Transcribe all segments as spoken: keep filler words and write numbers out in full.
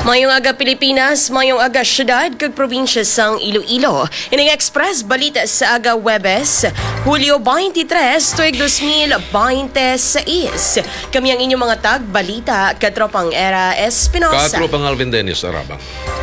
Mayong aga Pilipinas, mayong aga syudad kag probinsya sang Iloilo. Ining Express balita sa aga Webes, Hulyo twenty-tres, tuig two thousand twenty-six. Kami ang inyong mga tag balita katropang Era Espinosa. Katropang Alvin Dennis Arabang.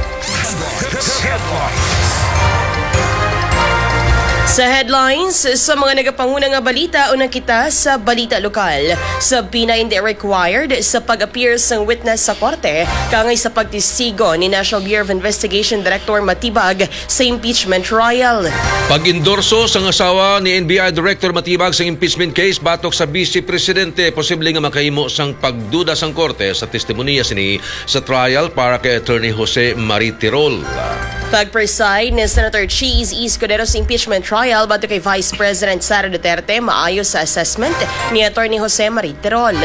Sa headlines, sa mga nagapanguna nga balita, unang kita sa balita lokal. Sa Pina hindi required sa pag-appear sang witness sa korte, kangay sa pagtistigo ni National Bureau of Investigation Director Matibag sa impeachment trial. Pag-endorso sang asawa ni N B I Director Matibag sa impeachment case batok sa Vice Presidente, posible nga makahimo sang pagduda sang korte sa testimonya sini sa trial para kay Attorney Jose Maritirol. Pag-preside ni Senator Cheese Escudero sa impeachment trial bato kay Vice President Sara Duterte maayo sa assessment ni Attorney Jose Maritirol.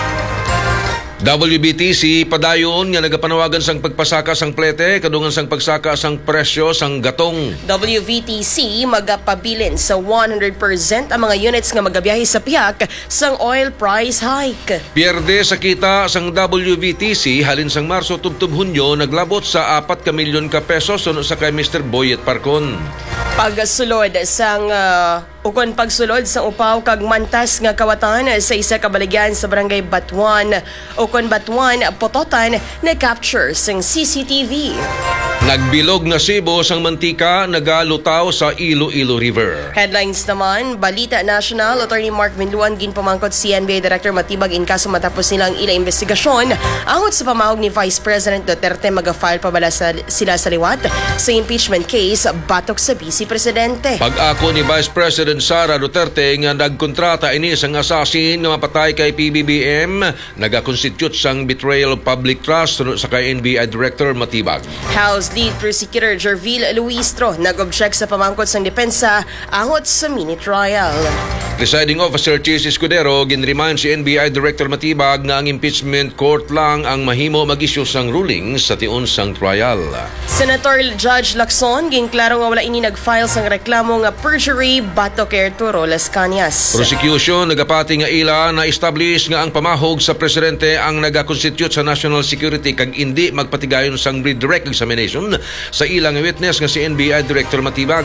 W B T C padayon nga nagapanawagan sang pagpasaka sang plete kadungan sang pagsaka sang presyo sang gatong. W V T C magapabilin sa one hundred percent ang mga units nga magabiyahe sa piyak sang oil price hike. Pierde sa kita sang W V T C halin sang Marso tubtub Hunyo naglabot sa apat ka milyon ka pesos suno sa kay Mister Boyet Parcon. Pagsulod sang uh, ukon pagsulod sa upaw kag mantas nga kawatan sa isa ka baligyan sa barangay Batuan, ukon Batuan, Pototan na capture sang C C T V. Nagbilog na Cebu sang mantika nagalutaw sa Iloilo River. Headlines naman, Balita National, Attorney Mark Vinluan ginpamangkot si N B I Director Matibag in kaso matapos nilang ila investigasyon. Angot sa pamahog ni Vice President Duterte, mag-file pa bala sa, sila sa liwat sa impeachment case batok sa Vice Presidente. Pag-ako ni Vice President Sara Duterte nga nagkontrata ini sang assassin nga mapatay kay P B B M, nagakonstitute sang betrayal of public trust sa kay N B I Director Matibag. House Lead Prosecutor Jervil Luistro nag-object sa pamangkot sang depensa angot sa mini trial. Presiding Officer Cheese Escudero ginremind si N B I Director Matibag nga ang impeachment court lang ang mahimo mag-issue sang ruling sa tiun sang trial. Senator Judge Lacson ginklaro nga wala ini nag-file sang reklamo nga perjury batok kay Arturo Las Cañas. Prosecution nagapati nga ila na establish nga ang pamahog sa presidente ang naga-constitute sa national security kag indi magpatigayon sang redirect examination sa ilang witness nga si N B I Director Matibag.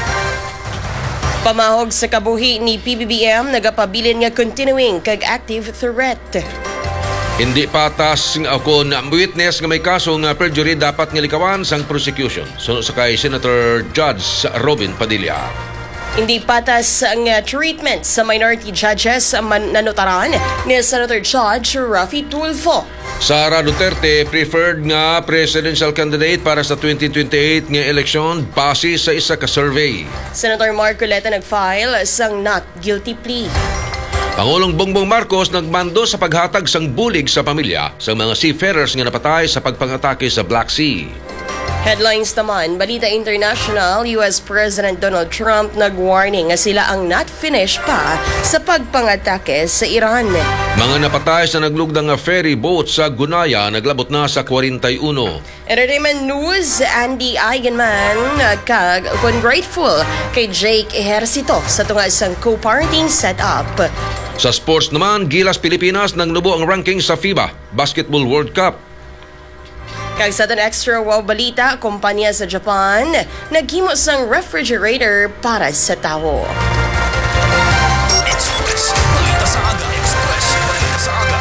Pamahog sa kabuhi ni P B B M nagapabilin nga continuing kag active threat. Hindi patas nga ako na witness nga may kaso nga perjury dapat nga likawan sang prosecution. Sunod sa kay Senator Judge Robin Padilla. Hindi patas ang uh, treatment sa minority judges ang man- nanutaran ni Senator Judge Rafi Tulfo. Sara Duterte preferred nga presidential candidate para sa twenty twenty-eight nga eleksyon base sa isa ka survey. Senator Marcoleta nag-file sang not guilty plea. Pangulong Bongbong Marcos nagmando sa paghatag sang bulig sa pamilya sa mga seafarers nga napatay sa pagpangatake sa Black Sea. Headlines naman, Balita International, U S President Donald Trump nag-warning nga sila ang not finished pa sa pagpangatake sa Iran. Mga napatay sa naglugdang nga ferry boat sa Gunaya naglabot na sa forty-one. Entertainment news, Andy Eigenman kag grateful kay Jake Ejercito sa tunga sang co-parenting setup. Sa sports naman, Gilas Pilipinas nagnubo ang ranking sa FIBA Basketball World Cup. Kag sa itong extra wow balita, kumpanya sa Japan naghimo sang refrigerator para sa tawo. Express balita sa aga. Express balita sa aga.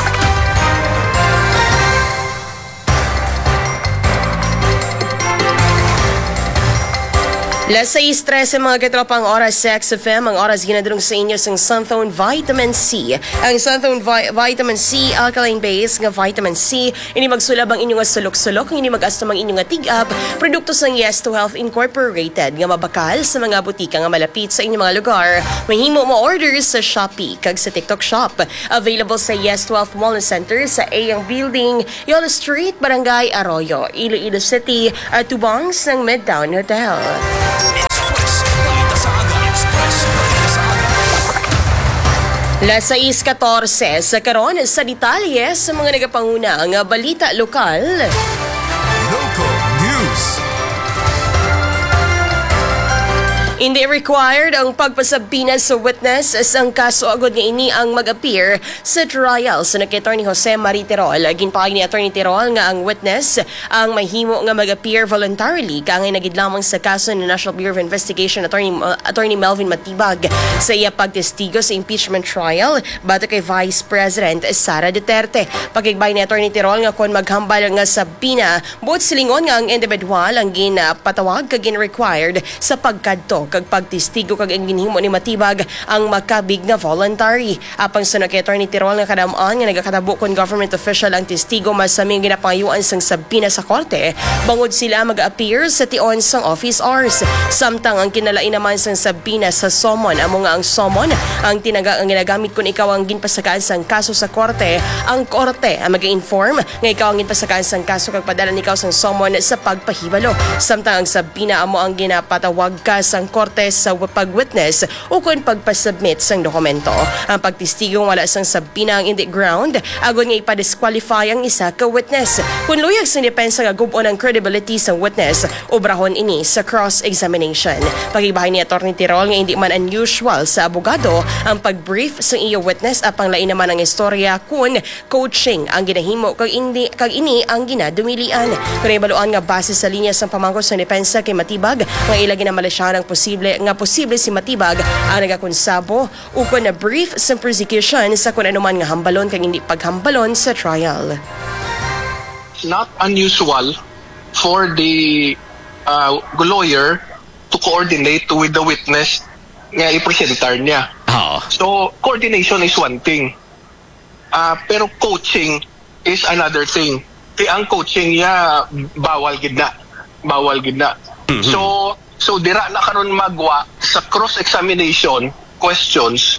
Las sais trese mga katropang oras sa X F M, ang oras ginadrong sa inyo sang Sunthone Vitamin C. Ang Sunthone Vi- Vitamin C, alkaline base nga vitamin C, ini magsulab ang inyong sulok-sulok, ini mag-astam ang inyong tig-up, produkto sang Yes to Health Incorporated nga mabakal sa mga butika nga malapit sa inyong mga lugar. Mahimo mo order sa Shopee kag sa TikTok Shop. Available sa Yes to Health Wellness Center sa Ayang Building, Yola Street, Barangay Arroyo, Iloilo City, at Tubang sang Midtown Hotel. Express balita sa aga. Express balita sa aga. Las sais fourteen sa karon sa detalye sa mga nagapanguna nga balita lokal. Local news. Hindi required ang pagpasabina sa witness sa kaso agad nga ini ang mag-appear sa trial sa ni Attorney Jose Mari Tirol. Ginpaay ni Attorney Tirol nga ang witness ang mahimo nga mag-appear voluntarily kangay nagid lamang sa kaso ni National Bureau of Investigation Attorney uh, Attorney Melvin Matibag sa iya pagtestigo sa impeachment trial bato kay Vice President Sara Duterte. Pakigbay ni Attorney Tirol nga kon maghambal nga sabina buot silingon nga ang individual ang ginapatawag kag gin-required sa pagkadto kag pagtestigo kag ang ginhimo ni Matibag ang makabig nga voluntary. Apang sunod kay Attorney Tirol nga kadamaan nga nagakatabo kon government official ang testigo masaming ginapangayuan sang sabina sa korte bangod sila mag-appear sa tion sang office hours. Samtang ang kinalain naman sang sabina sa summon amo nga ang summon ang tinaga ang ginagamit kung ikaw ang ginpasakaan sang kaso sa korte, ang korte ang mag-inform nga ikaw ang ginpasakaan sang kaso kag padala nikaw sang summon sa pagpahibalo. Samtang ang sabina amo ang ginapatawag ka sang korte sa pag-witness o kung pagpasubmit sang dokumento. Ang pagtestigo wala sang sabina ang indi ground agon nga ipadisqualify ang isa ka witness. Kung luyag sang depensa nga gubon ang credibility sang witness, obrahon ini sa cross-examination. Pagibahay ni Attorney Tirol nga hindi man unusual sa abogado ang pag-brief sa iyo witness apang lain naman ang istorya kung coaching ang ginahimo kag indi kag ini ang ginadumilian. Kung ibaluan nga base sa linya sang pamangkot sa depensa kay Matibag nga ilagi na malasya ng posible nga posible si Matibag ang nagakonsabo ukon na brief sa prosecution sa kung anuman nga hambalon kag hindi paghambalon sa trial. Not unusual for the uh, lawyer to coordinate with the witness nga i-presentar niya. Oo. So, coordination is one thing. Uh, pero coaching is another thing. Kaya ang coaching niya, bawal gidna. Bawal gidna. Mm-hmm. So, so dira na karon magwa sa cross-examination questions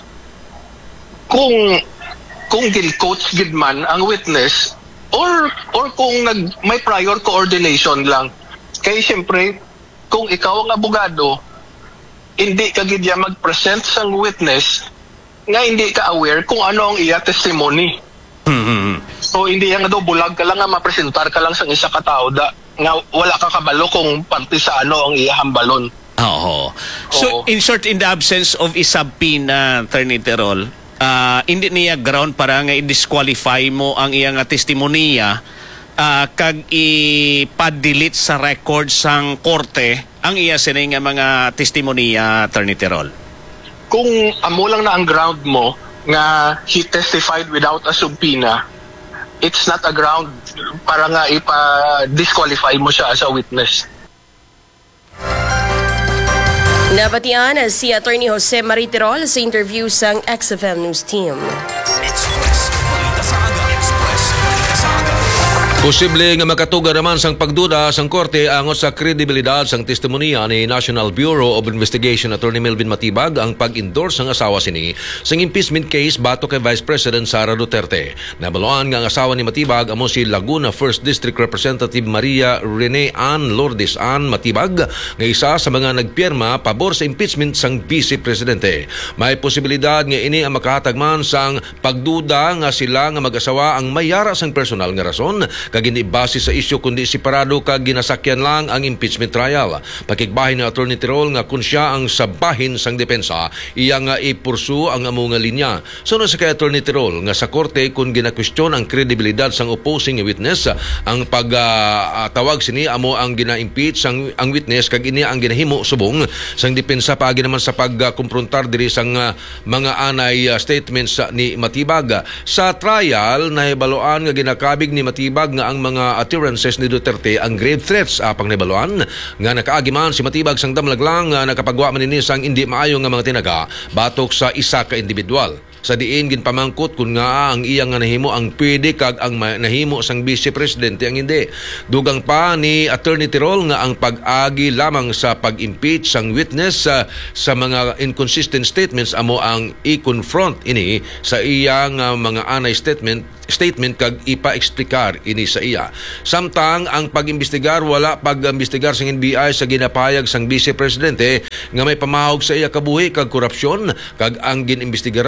kung kung gil-coach gid man ang witness or or kung nag may prior coordination lang. Kaya siyempre, kung ikaw ang abogado, hindi ka gid ya mag-present sang witness nga hindi ka aware kung ano ang iya testimony. Mm-hmm. So hindi yan nga daw bulag ka lang nga mapresentar ka lang sang isa ka tao da nga wala ka kabalo kung parte sa ano ang iya hambalon. Oo. So, Oo. in short, in the absence of isabina, Attorney Tirol, uh, hindi niya ground para nga i-disqualify mo ang iyang testimonya uh, kag i-delete sa record sang korte ang iya sinay nga mga testimonya, Attorney Tirol. Kung amo lang na ang ground mo nga he testified without a subpoena, it's not a ground para nga ipa-disqualify mo siya as a witness. Nabatian si Attorney Jose Mari Tirol sa interview sang X F M News Team. Express. Balita sa aga. Express. Balita sa aga. Posible nga makatuga naman sang pagduda sang korte angot sa kredibilidad sang testimonya ni National Bureau of Investigation Attorney Melvin Matibag ang pag-endorse sang asawa sini sang impeachment case bato kay Vice President Sara Duterte. Nabaluan nga ang asawa ni Matibag amo si Laguna first District Representative Maria Rene Ann Lourdes Ann Matibag nga isa sa mga nagpirma pabor sa impeachment sang Vice Presidente. May posibilidad nga ini ang makahatag man sang pagduda nga sila nga mag-asawa ang mayara sang personal nga rason kag hindi base sa isyu kundi separado kag ginasakyan lang ang impeachment trial. Pakigbahin ni Attorney Tirol nga kung siya ang sabahin sang depensa, iya nga ipursu ang amo nga linya. Sunod sa kay Attorney Tirol nga sa korte kung ginakwestiyon ang kredibilidad sang opposing witness, ang pagtawag uh, sini amo ang gina-impeach sang ang witness kag ini ang ginahimo subong sang depensa paagi naman sa pagkumprontar diri sang uh, mga anay uh, statements uh, ni Matibag. Sa trial nahibaloan nga ginakabig ni Matibag nga ang mga utterances ni Duterte ang grave threats apang nabaluan nga nakaagi man si Matibag sang damlaglang nga nakapagwa man ini sang hindi maayo nga mga tinaga batok sa isa ka individual. Sa diin ginpamangkot kun nga ang iyang nga nahimo ang pwede kag ang nahimo sang Vice Presidente ang hindi. Dugang pa ni Attorney Tirol nga ang pag-agi lamang sa pag-impeach sang witness uh, sa mga inconsistent statements amo ang i-confront ini sa iyang uh, mga anay statement statement kag ipa-eksplikar ini sa iya. Samtang ang pag-imbestigar wala pag-imbestigar sang N B I sa ginapayag sang Vice Presidente nga may pamahog sa iya kabuhi kag korupsyon kag ang ginimbestigaran lamang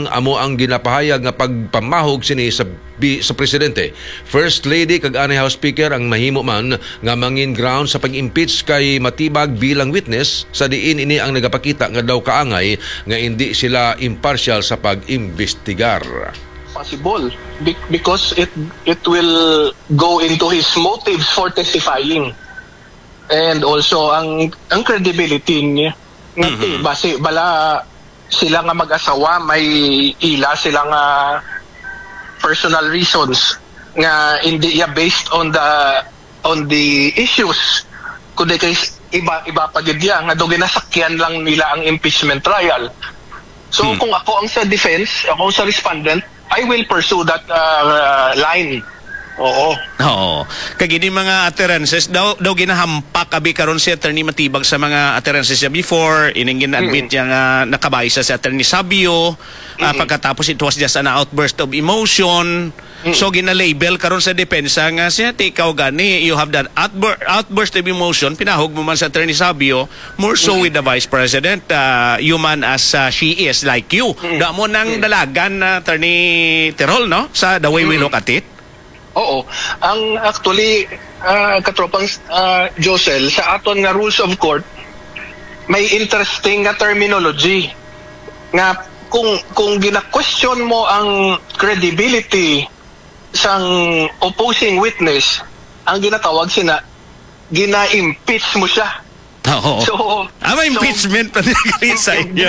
lamang amo ang ginapahayag nga pagpamahog sini sa bi, sa presidente. First Lady kag ani House Speaker ang mahimo man nga mangin ground sa pag-impeach kay Matibag bilang witness sa diin ini ang nagapakita nga daw kaangay nga hindi sila impartial sa pag-imbestigar. Possible Be- because it it will go into his motives for testifying, and also ang ang credibility niya. Mm-hmm. Base bala sila nga mag-asawa may ila sila nga personal reasons nga hindi ya based on the on the issues kundi kay iba iba pa gid ya nga do ginasakyan lang nila ang impeachment trial. So hmm. kung ako ang sa defense, ako sa respondent, I will pursue that uh, line. Oo. Oo. Kag ini mga utterances daw daw ginahampak abi karon si Attorney Matibag sa mga utterances niya before, ining gina-admit niya nga nakabay sa si Attorney Sabio, mm-hmm. uh, pagkatapos it was just an outburst of emotion. Mm-hmm. So gina-label karon sa depensa nga siya ikaw gani you have that outbur- outburst of emotion, pinahog mo man sa Attorney Sabio, more so mm-hmm. with the Vice President, uh, human as uh, she is like you. Mm-hmm. Da mo nang mm-hmm. dalagan na uh, Attorney Tirol, no, sa the way mm-hmm. we look at it. Oo. Ang actually, uh, katropang uh, Josel, sa aton nga rules of court, may interesting nga terminology. Nga kung, kung gina-question mo ang credibility sang opposing witness, ang ginatawag sina, gina-impeach mo siya. Oo. So, ah, may impeachment pa nila sa inyo.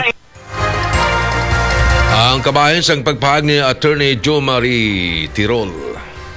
Ang kabahin sang pagpahag ni Attorney Jo Marie Tirol.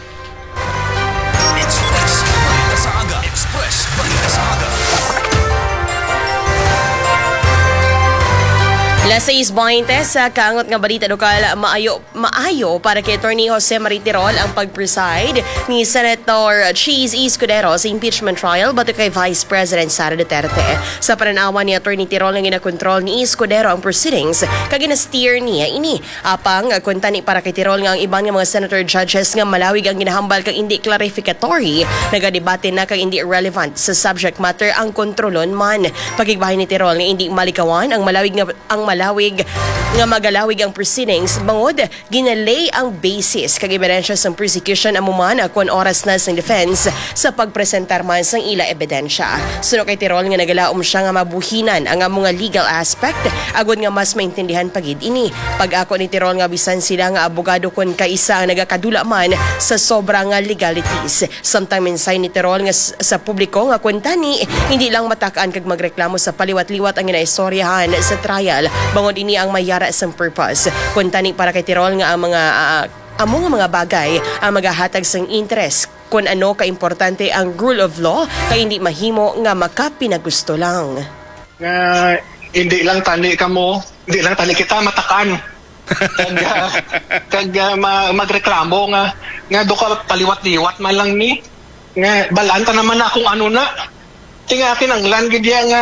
Alas sais bainte sa kaangot nga balita lokal, maayo maayo para kay Attorney Jose Marie Tirol ang pag-preside ni Senator Cheese Escudero sa impeachment trial bato kay Vice President Sara Duterte. Sa pananawan ni Attorney Tirol nga ginakontrol ni Escudero ang proceedings kag gina-steer niya ini apang kuntani para kay Tirol nga ang ibang nga mga senator judges nga malawig ang ginahambal kag hindi clarificatory, nagadebate na kag hindi relevant sa subject matter ang kontrolon man. Pagigbahin ni Tirol nga hindi malikawan ang malawig nga ang malawig nga magalawig ang proceedings bangod ginalay ang basis kag ebidensya sa prosecution amuman akon oras na sa defense sa pagpresentar man sang ila ebidensya. Suno kay Tirol nga nagalaom siya nga mabuhinan ang mga legal aspect agud nga mas maintindihan pagid ini. Pag-ako ni Tirol nga bisan sila nga abogado kon kaisa ang nagakadula man sa sobrang legalities. Samtang mensay ni Tirol nga sa publiko nga kuntani hindi lang matakaan kag magreklamo sa paliwat-liwat ang ginaistoryahan sa trial bangod ini ang mayara sa purpose. Kuntani para kay Tirol nga ang mga uh, amo nga mga bagay ang magahatag sang interest kung ano kaimportante ang rule of law kay hindi mahimo nga makapinagusto lang. Nga uh, hindi lang tani ka mo, hindi lang tani kita matakan. kag uh, kag uh, ma- magreklamo nga nga do ka paliwat-liwat man lang ni nga balanta naman akong ano na tingakin ang lan gid nga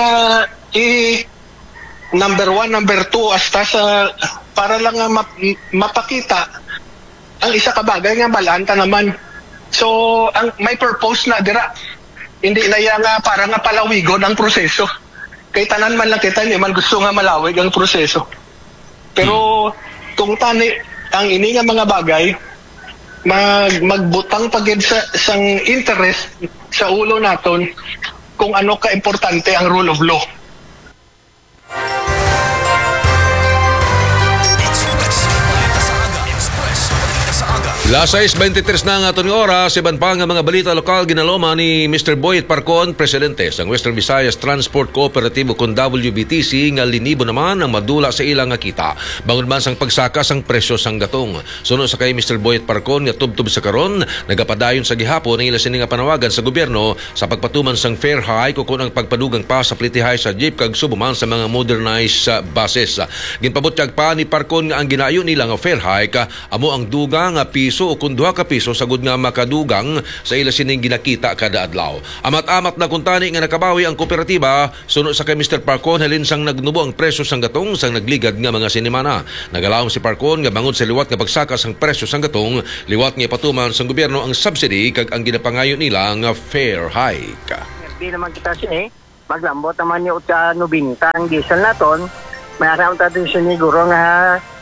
i number one, number two, hasta sa para lang nga map, mapakita ang isa ka bagay nga balanta naman. So, ang may purpose na dira. Hindi na yan nga para nga palawigon ang proseso. Kay tanan man lang kita, hindi man gusto nga malawig ang proseso. Pero, kung tani, ang ini nga mga bagay, mag, magbutang pagid sa sang interest sa ulo naton kung ano ka-importante ang rule of law. Las sais twenty-three na nga itong oras, iban pa nga mga balita lokal ginaloma ni Mister Boyet Parcon, presidente sa Western Visayas Transport Cooperative kung W B T C nga linibo naman ang madula sa ilang nga kita. Bangon man sang pagsaka sang presyo sang gatong. Suno sa kay Mister Boyet Parcon nga tubtub sa karon, nagapadayon sa gihapon ng ila sini nga panawagan sa gobyerno sa pagpatuman sang fare hike kung ang pagpadugang pa sa plitihay sa jeep kag subuman sa mga modernized uh, buses. Ginpabutyag pa ni Parcon nga ang ginayo nila nga fare hike amo ang duga nga piso o kung duha ka piso sagud nga makadugang sa ila sining ginakita kada adlaw. Amat-amat na kuntani nga nakabawi ang kooperatiba suno sa kay Mister Parcon halin sang nagnubo ang presyo sang gatong sang nagligad nga mga sinimana. Nagalawom si Parcon nga bangod sa liwat nga pagsaka sang presyo sang gatong, liwat nga patuman sang gobyerno ang subsidy kag ang ginapangayo nila nga fair hike. Di naman kita siya eh. Maglambot naman yung sa nobinta ang diesel naton. Mayroon tayo siguro nga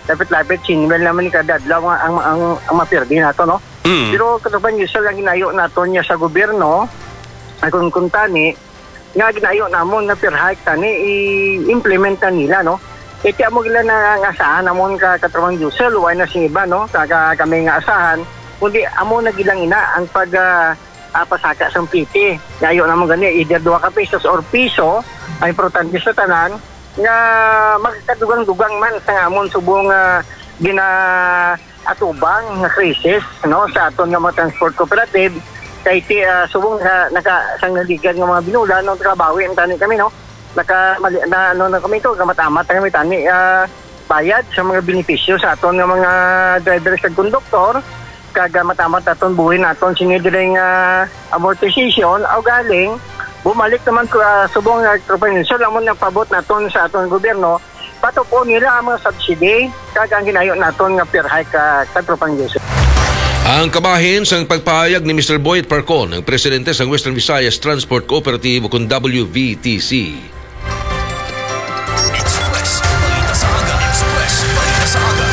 lapit-lapit sinwell naman ni kada adlaw ang ang, ang, ang mapirdi nato no. Mm. Pero katuban usual ang ginayo nato niya sa gobyerno ay kung kuntani nga ginayo namon na per hike tani i-implement na nila no. Iti amo gila na nga asahan namon ka katrabaho usual why na sing iba no kaka kami nga asahan kundi amo na gilang ina ang pag uh, uh, pasaka sa P T. Ngayon namon gani either dua ka pesos or piso ay importante sa tanan nga magkadugang-dugang man sa amon subong uh, gina atubang nga krisis no sa aton nga mga transport cooperative kay ti uh, subong uh, naka sang naligan nga mga binula no trabaho ang tani kami no naka mali, na ano na kami to gamatamat kami tani uh, bayad sa mga benepisyo sa aton nga mga drivers ug konduktor kag matamat aton buhin aton sinidiring uh, amortization o galing bumalik naman ko uh, subong entrepreneur lamon nga pabot naton sa aton gobyerno patupo nila ang mga subsidy kag ang ginayo naton nga per hike uh, katropangyos. Ang kabahin sa pagpahayag ni Mister Boyet Parcon, ang presidente sa Western Visayas Transport Cooperative o kung W V T C. Express, balita sa aga. Express, balita sa aga.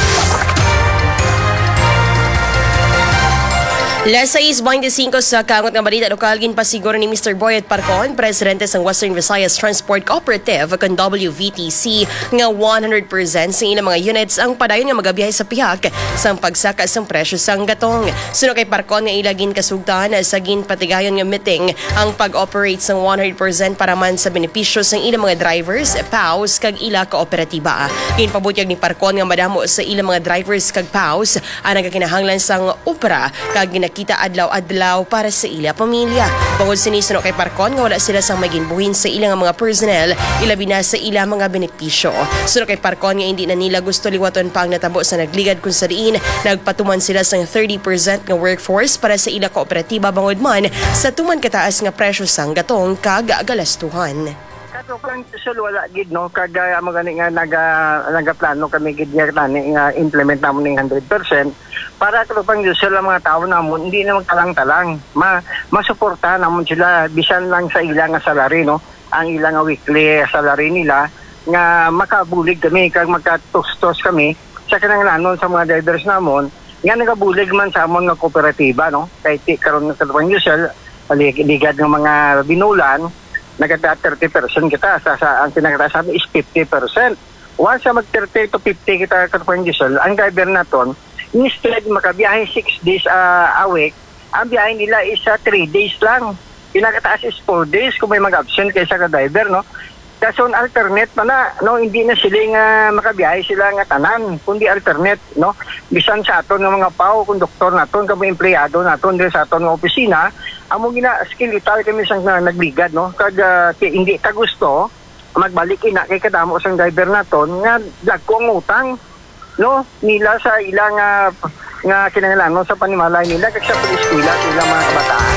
Las sais twenty-five sa kangot nga balita lokal ginpasiguro ni Mister Boyet Parcon, presidente sa Western Visayas Transport Cooperative kung W V T C nga one hundred percent sa ilang mga units ang padayon nga magabiyahe sa pihak sa pagsaka sa presyo sang gatong. Suno kay Parcon nga ilagin kasugtan sa ginpatigayon nga meeting ang pag-operate sa one hundred percent para man sa benepisyo sa ilang mga drivers, P A Os kag ila kooperatiba. Ginpabutyag ni Parcon nga madamo sa ilang mga drivers kag P A Os ang nagakinahanglan sang opera kag kita adlaw-adlaw para sa ila pamilya. Bangod sinisuno kay Parcon nga wala sila sang maginbuhin sa ilang mga personnel, ilabi na sa ila mga benepisyo. Suno kay Parcon nga hindi na nila gusto liwaton pa ang natabo sa nagligad kung sa diin nagpatuman sila sang thirty percent nga workforce para sa ila kooperatiba bangod man sa tuman kataas nga presyo sang gatong kag galastuhan. Kato lang sul wala gid no kag uh, magani nga naga nagaplano kami gid nga tani nga implement namon ning one hundred percent para kato pang sul ang mga tao namon hindi na magtalang-talang ma masuportahan namon sila bisan lang sa ilang nga salary no ang ilang nga weekly salary nila nga makabulig kami kag magkatustos kami sa kinahanglanon sa mga drivers namon nga nagabulig man sa amon nga kooperatiba no kay ti karon kato pang sul ligad ng mga binulan nagada thirty percent kita sa, sa ang pinakataas is fifty percent. Once mag thirty to fifty kita katapang diesel, ang driver naton instead makabiyahe six days uh, a week, ang biyahe nila is uh, three days lang. Pinakataas is four days kung may mag-absent kaysa ka driver no. Kaso ang alternate pa na, no, hindi na sila nga makabiyahe sila nga tanan, kundi alternate, no. Bisan sa aton nga mga pao, konduktor naton, kami empleyado naton din sa aton nga opisina, amo gina skill ital kami sang na nagligad, no. Kag uh, hindi ka gusto magbalik ina kay kadamo sang driver naton nga dagko ang utang, no, nila sa ilang uh, nga kinahanglan sa panimalay nila kag sa pag-eskwela sa ilang mga kabataan.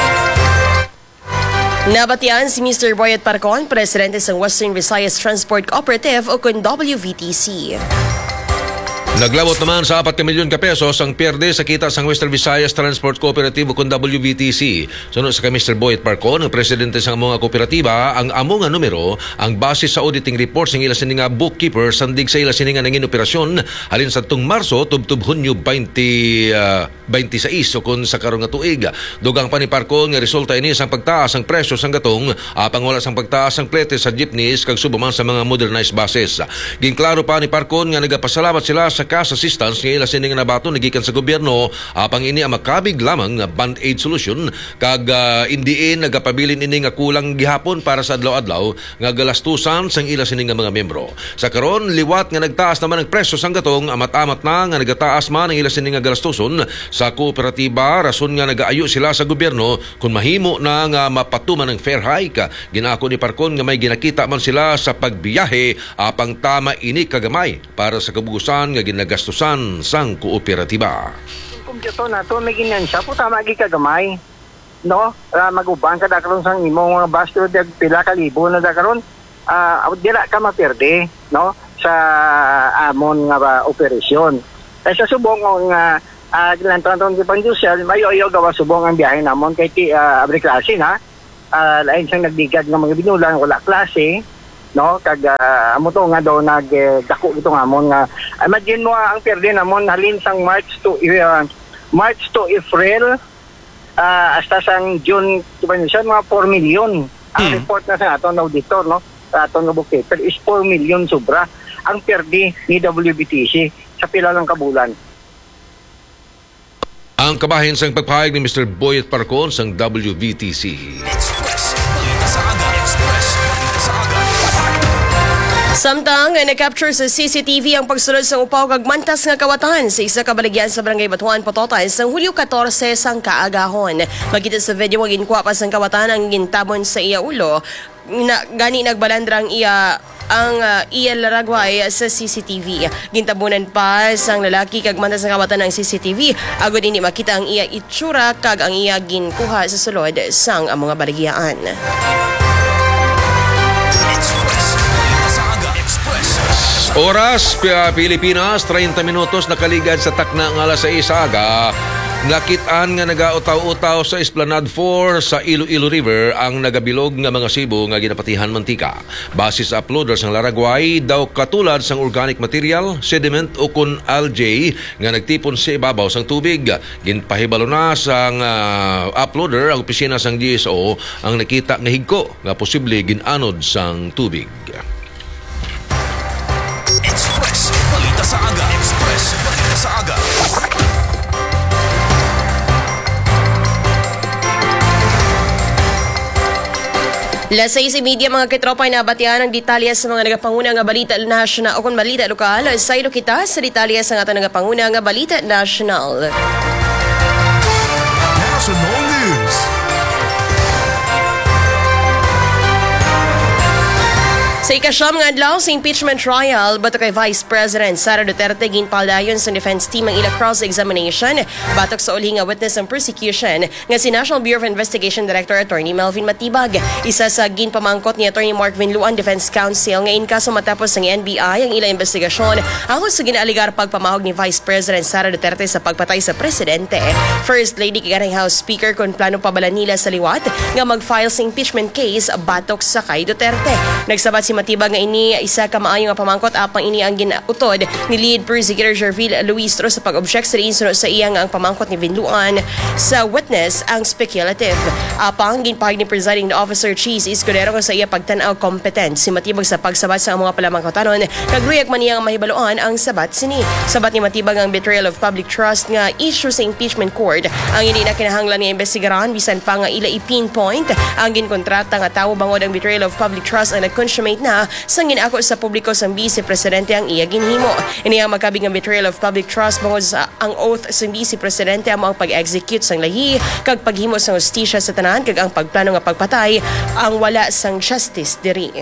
Nabatian si Mister Boyet Parcon, presidente sa Western Visayas Transport Cooperative o kung W V T C. Naglabot naman sa apat ka milyon ka pesos ang pierde sa kita sa Western Visayas Transport Cooperative o kung W V T C. Sunod sa kay Mister Boyet Parcon, ang presidente sa mga kooperatiba, ang amo nga numero ang base sa auditing reports ng ila sininga bookkeeper sandig sa ila sininga nangin operasyon halin sa tung Marso tubtub Hunyo twenty twenty-six o kung sa karong nga tuig. Dugang pa ni Parcon nga resulta ini sang pagtaas ang presyo sang gatong apang wala sang pagtaas ang plete sa jeepneys kag subaman sa mga modernized buses. Ginklaro pa ni Parcon nga nagapasalamat sila sa cash assistance nga ila sining nabato nagikan sa gobyerno apang ini ang makabig lamang nga band-aid solution kag uh, indiin nagapabilin ini nga kulang gihapon para sa adlaw-adlaw nga galastusan sang ila sining nga mga membro. Sa karon liwat nga nagtaas naman ang presyo sang gatong amat-amat na nga nagataas man ang ila sining nga galastuson sa kooperatiba rason nga nagaayo sila sa gobyerno kung mahimo na nga mapatuman ang fair hike. Ginako ni Parcon nga may ginakita man sila sa pagbiyahe apang tama ini kagamay para sa kabugusan nga nagastusan sang kooperatiba. Kompleto na to may ganyan siya po tama gi kagamay no uh, magubang ka dakaron sang imong mga basto dag pila ka libo na dakaron uh, dira ka maperde no sa amon nga ba, operasyon kay sa subong nga uh, gilantan-tan di panjusyal mayo-ayo gawa subong ang biyahe namon kay ti uh, abre klase na uh, lain sang nagdigad nga mga binulang wala klase no kag uh, amo to nga daw nag eh, dako ito nga mon nga imagine mo ah, ang perde namon halin sang March to uh, March to April uh, hasta sang June siya mga four million ang Hmm. report na sa aton auditor no sa aton nga bookkeeper is four million sobra ang perde ni W B T C sa pila ng kabulan. Ang kabahin sa pagpahayag ni Mister Boyet Parcon sa W B T C. Express. Balita sa aga. Express. Balita sa aga. Samtang nga na-capture sa C C T V ang pagsulod sa upaw kag mantas nga kawatan sa isa ka baligyan sa Barangay Batuan, Pototan sa Hulyo fourteen sang kaagahon. Makita sa video ang ginkuha pa sang kawatan ang gintabon sa iya ulo. Na, gani nagbalandra ang iya ang uh, iya laragway sa C C T V. Gintabunan pa sang lalaki kag mantas nga kawatan ng C C T V agud ini makita ang iya itsura kag ang iya ginkuha sa sulod sang ang mga baligyaan. Express. Balita sa aga. Express. Oras, Pi- Pilipinas, thirty minutos nakaligad sa takna ng alas sais aga. Nakitaan nga nagautaw-utaw sa Esplanade four sa Iloilo River ang nagabilog nga mga sibo nga ginapatihan mantika. Base sa uploaders ng Laragway, daw katulad sang organic material, sediment o kun algae nga nagtipon sa ibabaw sang tubig. Ginpahibalo na sang uh, uploader ang opisina sang D S O ang nakita nga higko nga posible ginanod sang tubig. Express. Balita sa aga. Express. Balita sa aga. Las seis media mga kitropa na batian ang detalye sa mga nagapanguna nga balita national o kung balita lokal. Saylo kita sa detalye sa nga nagapanguna nga balita national. National News. Sa ikasyam nga adlaw sa impeachment trial batok kay Vice President Sara Duterte ginpaldayon sa defense team ang ila cross-examination batok sa uli nga witness ang prosecution nga si National Bureau of Investigation Director Attorney Melvin Matibag. Isa sa ginpamangkot ni Attorney Mark Vinluan Defense Counsel nga in kaso matapos ng N B I ang ila investigasyon ako sa ginaaligar pagpamahog ni Vice President Sara Duterte sa pagpatay sa presidente. First Lady Kiganay House Speaker kung plano pa bala nila sa liwat nga mag-file sa impeachment case batok sa kay Duterte. Nagsabat si Matibag nga ini isa ka maayo nga pamangkot apang ini ang ginautod ni Lead Prosecutor Jervil Luistro sa pag-object sa insuno sa iya nga ang pamangkot ni Vinluan sa witness ang speculative. Apang ginpahig ni Presiding Officer Cheese Escudero nga sa iya pagtanaw competent si Matibag sa pagsabat sa mga palamangkotanon kag ruyag man niya nga mahibaloan ang sabat sini. Sabat ni Matibag ang betrayal of public trust nga issue sa impeachment court ang hindi na kinahanglan nga investigaran bisan pa nga ila i-pinpoint ang ginkontrata nga tawo bangod ang betrayal of public trust ang nag-consummate na sang ginako sa publiko sang Vice Presidente ang iya ginhimo. Ini ang magkabig nga betrayal of public trust bangod sa ang oath sa Vice Presidente ang ang pag-execute sang lahi kag paghimo sang hustisya sa tanan kag ang pagplano nga pagpatay ang wala sang justice diri.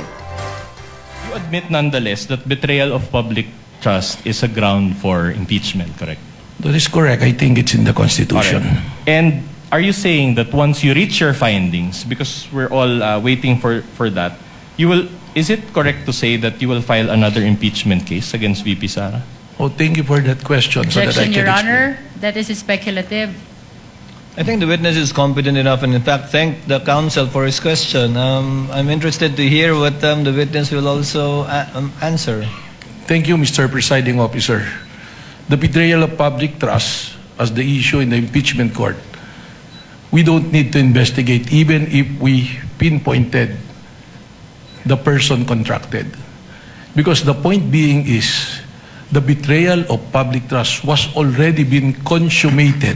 You admit nonetheless that betrayal of public trust is a ground for impeachment, correct? That is correct. I think it's in the Constitution. Alright. And are you saying that once you reach your findings, because we're all uh, waiting for, for that, you will, is it correct to say that you will file another impeachment case against V P Sara? Oh, thank you for that question. So that I Objection, can Your explain. Honor. That is speculative. I think the witness is competent enough, and in fact, thank the counsel for his question. Um, I'm interested to hear what um, the witness will also a- um, answer. Thank you, Mister Presiding Officer. The betrayal of public trust as the issue in the impeachment court, we don't need to investigate even if we pinpointed the person contracted. Because the point being is, the betrayal of public trust was already been consummated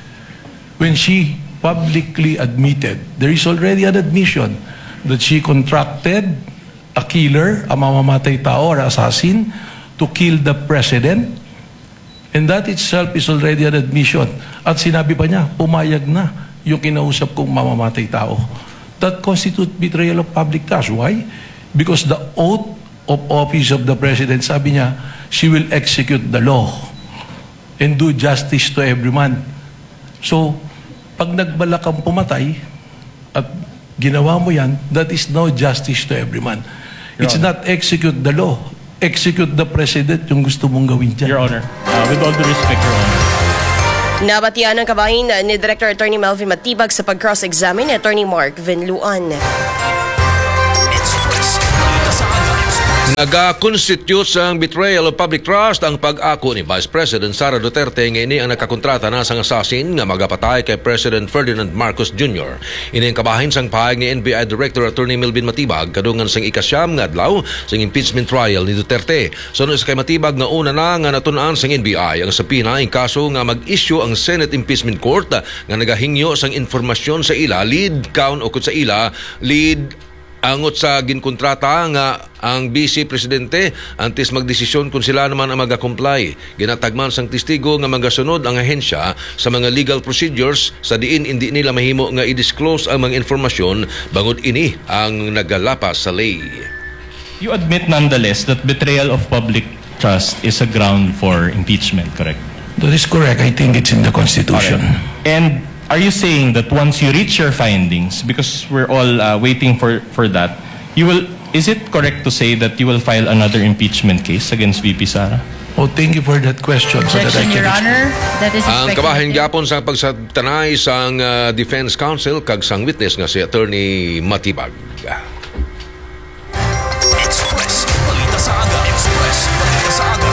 when she publicly admitted, there is already an admission that she contracted a killer, a mamamatay tao or assassin, to kill the president. And that itself is already an admission. At sinabi pa niya, pumayag na yung kinausap kong mamamatay tao. That constitutes betrayal of public trust. Why? Because the oath of office of the president, sabi niya, she will execute the law and do justice to every man. So, pag nagbalak kang pumatay at ginawa mo yan, that is no justice to every man. It's not execute the law. Execute the president yung gusto mong gawin dyan. Your Honor, uh, with all due respect, Your Honor. Nabatian ang kabahin ni Director Attorney Melvin Matibag sa pag-cross-examine ni Attorney Mark Vinluan. Express. Balita sa aga. Naga-constitute sa betrayal of public trust ang pag-ako ni Vice President Sara Duterte nga ini ang nakakontrata na sang assassin nga magapatay kay President Ferdinand Marcos Junior Ini ang kabahin sang pahayag ni N B I Director Attorney Melvin Matibag kadungan sang ikasyam nga adlaw sang impeachment trial ni Duterte. Sunod sa kay Matibag nga una na nga natun-an sang N B I ang sapina ang kaso nga mag-issue ang Senate Impeachment Court nga nagahingyo sang informasyon sa ila lead count o kung sa ila lead angot sa ginkontrata nga ang Vice Presidente antes magdesisyon kung sila naman ang mag-comply. Ginatagman sang testigo nga magasunod ang ahensya sa mga legal procedures sa diin hindi nila mahimo nga i-disclose ang mga informasyon bangod ini ang nagalapas sa lay. You admit nonetheless that betrayal of public trust is a ground for impeachment, correct? That is correct. I think it's in the Constitution. And are you saying that once you reach your findings, because we're all uh, waiting for, for that, you will, is it correct to say that you will file another impeachment case against V P Sara? Oh, thank you for that question. So that I Objection, can Your Honor. That is Ang kabahin speculative. gyapon sa pagsatanay sang uh, Defense Counsel kag sang witness nga si Attorney Matibag. Express. Balita sa aga. Express. Balita sa aga.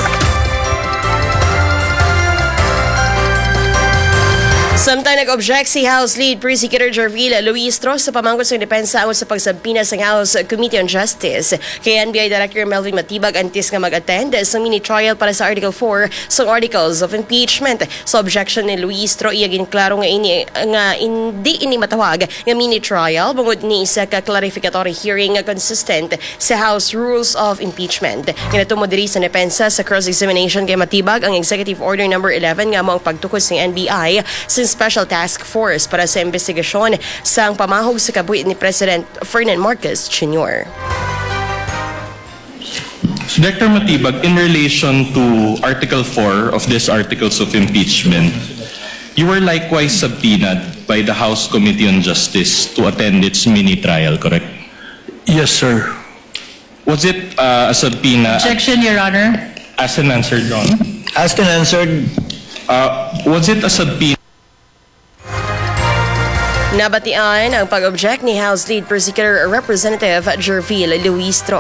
Samtang nag-object si House Lead Prosecutor Jervil Luistro sa pamangkot sa depensa angon sa pagsabpina sa House Committee on Justice kay N B I Director Melvin Matibag antes nga mag-attend sa mini-trial para sa Article four sa Articles of Impeachment. Sa objection ni Luistro, iya ginklaro nga ini nga hindi ini matawag nga mini-trial bungod ni isa ka clarificatory hearing nga consistent sa House Rules of Impeachment. Ginatumo diri sa depensa sa cross-examination kay Matibag ang Executive Order number eleven nga mao ang pagtukos ni N B I sa Special Task Force para sa investigasyon sa ang pamahog sa kabuhi ni President Ferdinand Marcos Junior So, Director Matibag, in relation to Article four of this Articles of Impeachment, you were likewise subpoenaed by the House Committee on Justice to attend its mini-trial, correct? Yes, sir. Was it uh, a subpoena Objection, Your Honor. as an answer, John? Asked and answered. Uh, was it a subpoena Nabatian ang pag-object ni House Lead Prosecutor Representative Jervil Luistro.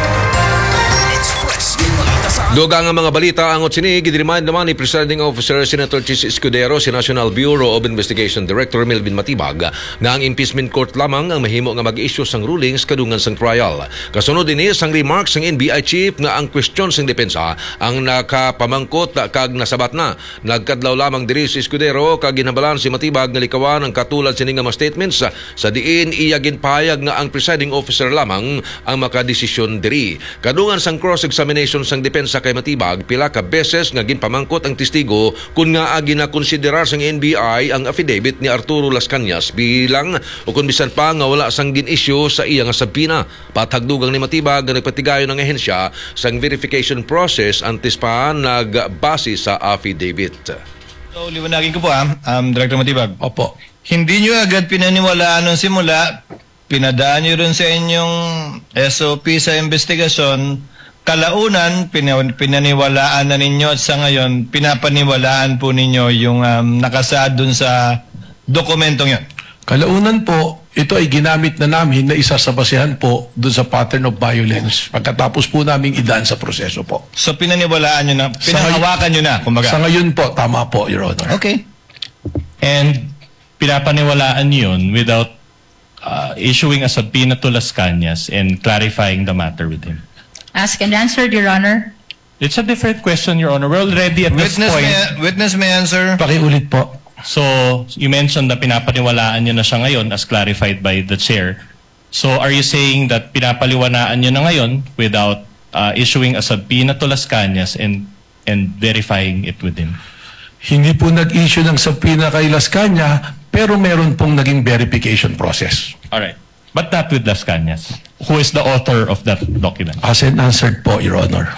Express. Balita sa aga. Dugang ang mga balita angot sini gidremind naman ni Presiding Officer Senator Chis Escudero si National Bureau of Investigation Director Melvin Matibag nga ang impeachment court lamang ang mahimo nga mag-issue sang rulings kadungan sang trial. Kasunod dinhi sang remarks sang N B I chief nga ang question sang depensa ang nakapamangkot kag nasabat na. Nagkadlaw lamang diri si Escudero kag ginabalan si Matibag nga likawan ang katulad sini nga mga statements sa diin iya ginpahayag nga ang presiding officer lamang ang makadesisyon diri. Kadungan sang cross-examination sang depensa kay Matibag, pila ka beses nga ginpamangkot ang testigo kung nga agi na konsiderar sang N B I ang affidavit ni Arturo Las Cañas bilang o kung bisan pa nga wala sang gin-issue sa iya nga sabpina. Pathagdugang ni Matibag nga nagpatigayon ng ehensya sang verification process antes pa nagbase sa affidavit. So, liwanagin ko po ah, um, Director Matibag. Opo. Hindi nyo agad pinaniwalaan nung simula, pinadaan nyo rin sa inyong S O P sa investigasyon, kalaunan, pina- pinaniwalaan na ninyo at sa ngayon, pinapaniwalaan po ninyo yung um, nakasaad dun sa dokumentong yun. Kalaunan po, ito ay ginamit na namin na isa sa basehan po doon sa pattern of violence pagkatapos po namin idaan sa proseso po. So, pinaniwalaan nyo na, pinahawakan nyo na, kumbaga. Sa ngayon po, tama po, Your Honor. Okay. and pinapaniwalaan yun without uh, issuing a subpoena to Las Cañas and clarifying the matter with him? Asked and answered, Your Honor. It's a different question, Your Honor. We're already at this Witness point. may, witness may answer. Pakiulit po. So, you mentioned na pinapaniwalaan nyo na siya ngayon as clarified by the chair. So, are you saying that pinapaliwanaan nyo na ngayon without uh, issuing a subpoena to Las Cañas and, and verifying it with him? Hindi po nag-issue ng subpoena kay Las Cañas, pero meron pong naging verification process. Alright. But not with Las Cañas, who is the author of that document. As and answered po, Your Honor.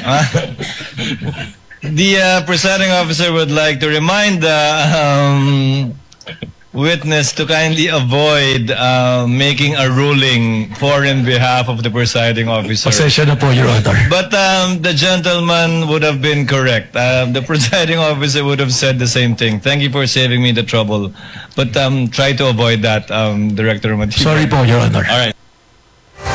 The uh, presiding officer would like to remind the um, witness to kindly avoid uh, making a ruling for in behalf of the presiding officer. Pasensya na po, Your Honor. But um, the gentleman would have been correct. Uh, the presiding officer would have said the same thing. Thank you for saving me the trouble. But um, try to avoid that, um, Director Matibag. Sorry po, Your Honor. All right.